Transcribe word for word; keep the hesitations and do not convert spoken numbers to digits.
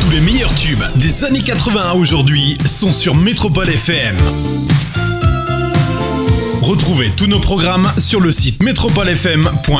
Tous les meilleurs tubes des années quatre-vingts à aujourd'hui sont sur Métropole F M. Retrouvez tous nos programmes sur le site métropole f m point